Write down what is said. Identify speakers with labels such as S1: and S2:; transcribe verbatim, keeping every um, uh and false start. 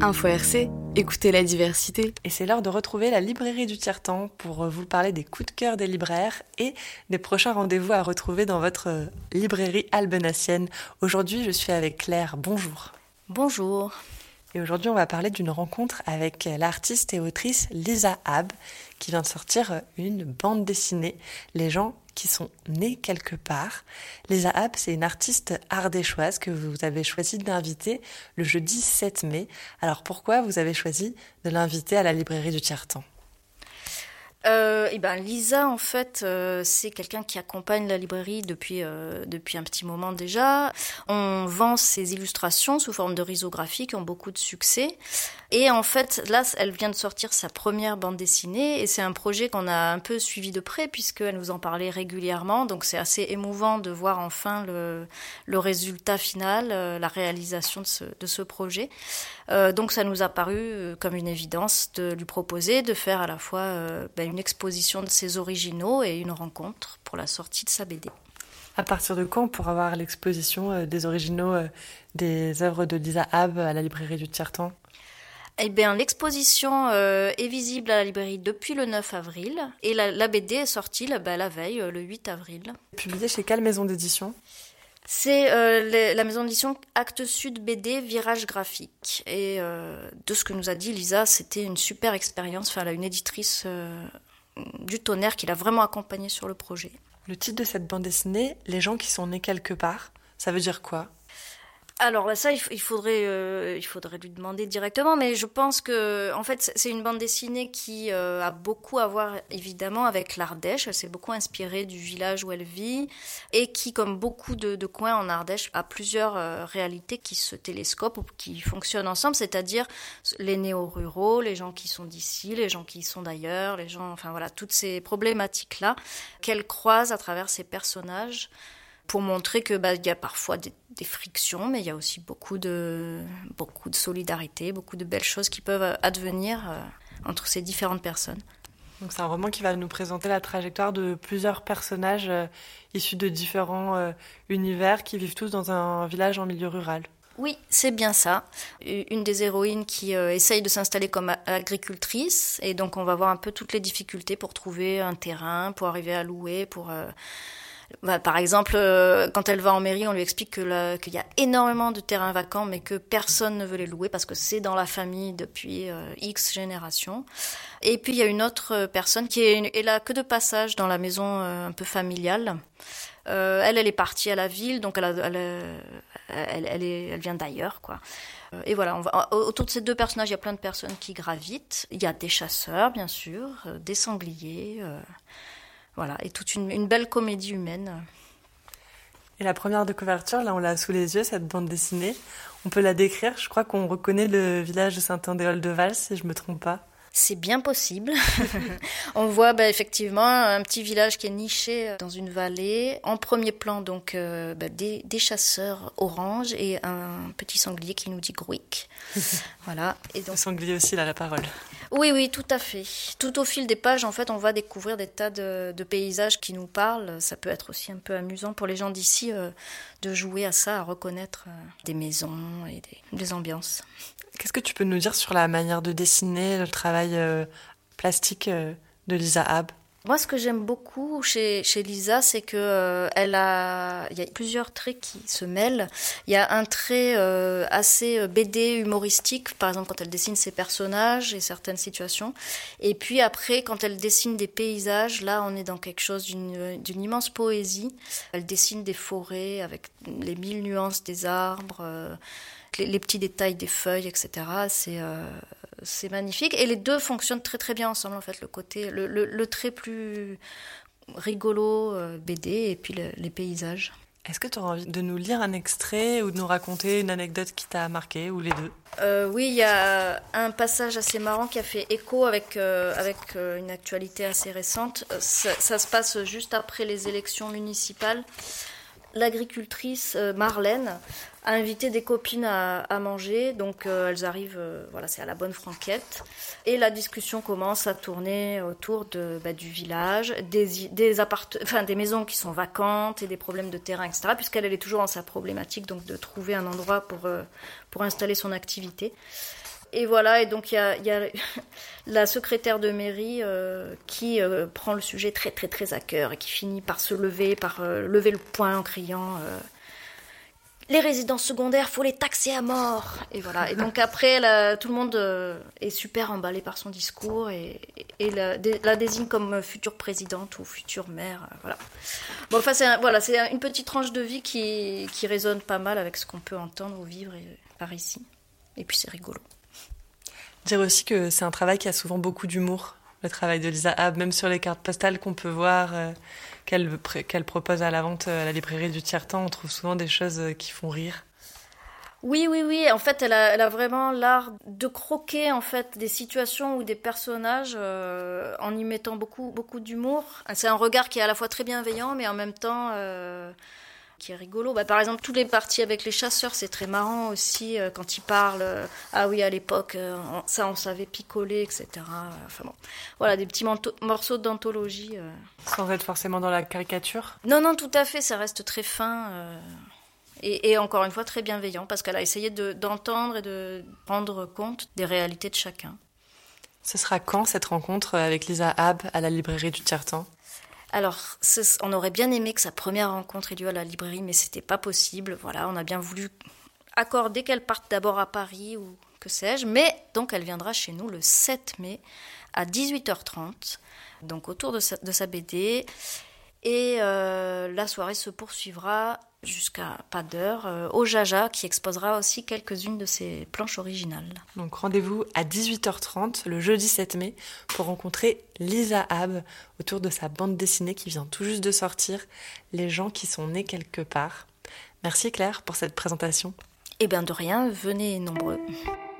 S1: Info R C, écoutez la diversité.
S2: Et c'est l'heure de retrouver la librairie du Tiers-Temps pour vous parler des coups de cœur des libraires et des prochains rendez-vous à retrouver dans votre librairie albenacienne. Aujourd'hui, je suis avec Claire. Bonjour.
S3: Bonjour.
S2: Et aujourd'hui, on va parler d'une rencontre avec l'artiste et autrice Lisa Abb, qui vient de sortir une bande dessinée, Les gens qui sont nés quelque part. Lisa Abb, c'est une artiste ardéchoise que vous avez choisi d'inviter le jeudi sept mai. Alors pourquoi vous avez choisi de l'inviter à la librairie du Tiers-Temps ?
S3: Euh, et ben Lisa, en fait, euh, c'est quelqu'un qui accompagne la librairie depuis euh, depuis un petit moment déjà. On vend ses illustrations sous forme de risographie qui ont beaucoup de succès. Et en fait, là, elle vient de sortir sa première bande dessinée et c'est un projet qu'on a un peu suivi de près puisqu'elle nous en parlait régulièrement. Donc c'est assez émouvant de voir enfin le le résultat final, euh, la réalisation de ce de ce projet. Euh, donc ça nous a paru euh, comme une évidence de lui proposer de faire à la fois euh, ben, une exposition de ses originaux et une rencontre pour la sortie de sa B D.
S2: À partir de quand on pourra voir l'exposition euh, des originaux euh, des œuvres de Lisa Abb à la librairie du Tiers-Temps ?
S3: Eh bien, l'exposition euh, est visible à la librairie depuis le neuf avril et la, la B D est sortie là, ben, la veille, le huit avril.
S2: Publiée chez quelle maison d'édition ?
S3: C'est euh, les, la maison d'édition Actes Sud B D Virage Graphique. Et euh, de ce que nous a dit Lisa, c'était une super expérience. Enfin, elle a une éditrice euh, du tonnerre qui l'a vraiment accompagnée sur le projet.
S2: Le titre de cette bande dessinée, Les gens qui sont nés quelque part, ça veut dire quoi ?
S3: Alors ça, il faudrait, euh, il faudrait lui demander directement, mais je pense que, en fait, c'est une bande dessinée qui euh, a beaucoup à voir évidemment avec l'Ardèche. Elle s'est beaucoup inspirée du village où elle vit et qui, comme beaucoup de, de coins en Ardèche, a plusieurs euh, réalités qui se télescopent ou qui fonctionnent ensemble, c'est-à-dire les néo-ruraux, les gens qui sont d'ici, les gens qui sont d'ailleurs, les gens, enfin voilà, toutes ces problématiques-là qu'elle croise à travers ses personnages. Pour montrer que bah il y a parfois des, des frictions, mais il y a aussi beaucoup de beaucoup de solidarité, beaucoup de belles choses qui peuvent advenir euh, entre ces différentes personnes.
S2: Donc c'est un roman qui va nous présenter la trajectoire de plusieurs personnages euh, issus de différents euh, univers qui vivent tous dans un village en milieu rural.
S3: Oui, c'est bien ça. Une des héroïnes qui euh, essaye de s'installer comme agricultrice, et donc on va voir un peu toutes les difficultés pour trouver un terrain, pour arriver à louer, pour euh, Bah, par exemple, euh, quand elle va en mairie, on lui explique que la, qu'il y a énormément de terrains vacants, mais que personne ne veut les louer parce que c'est dans la famille depuis euh, X générations. Et puis il y a une autre personne qui est, est là que de passage dans la maison euh, un peu familiale. Euh, elle, elle est partie à la ville, donc elle, a, elle, elle, elle, est, elle vient d'ailleurs, quoi. Et voilà, on va, autour de ces deux personnages, il y a plein de personnes qui gravitent. Il y a des chasseurs, bien sûr, euh, des sangliers. Euh, Voilà, et toute une, une belle comédie humaine.
S2: Et la première de couverture, là on l'a sous les yeux, cette bande dessinée. On peut la décrire, je crois qu'on reconnaît le village de Saint-Andéol-de-Vals, si je ne me trompe pas.
S3: C'est bien possible. On voit bah, effectivement un petit village qui est niché dans une vallée. En premier plan, donc, euh, bah, des, des chasseurs oranges et un petit sanglier qui nous dit grouic. Voilà. Et donc...
S2: Le sanglier aussi, il a la parole.
S3: Oui, oui, tout à fait. Tout au fil des pages, en fait, on va découvrir des tas de, de paysages qui nous parlent. Ça peut être aussi un peu amusant pour les gens d'ici euh, de jouer à ça, à reconnaître euh, des maisons et des, des ambiances.
S2: Qu'est-ce que tu peux nous dire sur la manière de dessiner, le travail euh, plastique euh, de Lisa Abb ?
S3: Moi, ce que j'aime beaucoup chez, chez Lisa, c'est que euh, elle a, il y a plusieurs traits qui se mêlent. Il y a un trait euh, assez B D humoristique, par exemple quand elle dessine ses personnages et certaines situations. Et puis après, quand elle dessine des paysages, là, on est dans quelque chose d'une, d'une immense poésie. Elle dessine des forêts avec les mille nuances des arbres, euh, les, les petits détails des feuilles, et cetera. C'est euh, C'est magnifique. Et les deux fonctionnent très très bien ensemble, en fait. Le côté, le, le, le trait plus rigolo, euh, B D, et puis le, les paysages.
S2: Est-ce que tu auras envie de nous lire un extrait ou de nous raconter une anecdote qui t'a marqué, ou les deux ?
S3: euh, Oui, il y a un passage assez marrant qui a fait écho avec, euh, avec euh, une actualité assez récente. Ça, ça se passe juste après les élections municipales. L'agricultrice euh, Marlène a invité des copines à, à manger, donc euh, elles arrivent, euh, voilà, c'est à la bonne franquette, et la discussion commence à tourner autour de, bah, du village, des, des, appart- enfin, des maisons qui sont vacantes et des problèmes de terrain, et cetera, puisqu'elle elle est toujours dans sa problématique donc de trouver un endroit pour, euh, pour installer son activité. et voilà, et donc il y a, y a la secrétaire de mairie euh, qui euh, prend le sujet très très très à cœur et qui finit par se lever, par euh, lever le poing en criant euh, les résidences secondaires, faut les taxer à mort. Et voilà. Et donc après, la, tout le monde euh, est super emballé par son discours et, et la, la désigne comme future présidente ou future maire. Euh, voilà. Bon, enfin, c'est un, voilà, c'est une petite tranche de vie qui, qui résonne pas mal avec ce qu'on peut entendre ou vivre et, par ici. Et puis c'est rigolo.
S2: Dire aussi que c'est un travail qui a souvent beaucoup d'humour, le travail de Lisa Abb, même sur les cartes postales qu'on peut voir. Euh... Qu'elle, qu'elle propose à la vente à la librairie du Tiers-Temps, on trouve souvent des choses qui font rire.
S3: Oui, oui, oui. En fait, elle a, elle a vraiment l'art de croquer en fait des situations ou des personnages euh, en y mettant beaucoup, beaucoup d'humour. C'est un regard qui est à la fois très bienveillant, mais en même temps euh, qui est rigolo. Bah, par exemple, toutes les parties avec les chasseurs, c'est très marrant aussi euh, quand ils parlent. Euh, ah oui, à l'époque, euh, on, ça, on savait picoler, et cetera. Enfin bon, voilà, des petits manteaux, morceaux d'anthologie. Euh.
S2: Sans être forcément dans la caricature.
S3: Non, non, tout à fait. Ça reste très fin euh, et, et encore une fois très bienveillant parce qu'elle a essayé de, d'entendre et de prendre compte des réalités de chacun.
S2: Ce sera quand cette rencontre avec Lisa Abb à la librairie du Tiers-Temps ?
S3: Alors, on aurait bien aimé que sa première rencontre ait lieu à la librairie, mais c'était pas possible. Voilà, on a bien voulu accorder qu'elle parte d'abord à Paris ou que sais-je, mais donc elle viendra chez nous le sept mai à dix-huit heures trente, donc autour de sa, de sa B D. Et euh, la soirée se poursuivra jusqu'à pas d'heure euh, au Jaja, qui exposera aussi quelques-unes de ses planches originales.
S2: Donc rendez-vous à dix-huit heures trente le jeudi sept mai pour rencontrer Lisa Abb autour de sa bande dessinée qui vient tout juste de sortir, Les gens qui sont nés quelque part. Merci Claire pour cette présentation.
S3: Eh bien de rien, venez nombreux.